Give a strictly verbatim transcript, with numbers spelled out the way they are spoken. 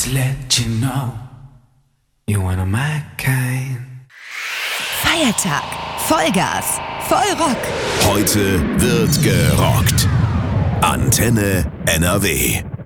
to let you know you're one of my kind. Feiertag, Vollgas, Vollrock. Heute wird gerockt. Antenne N R W.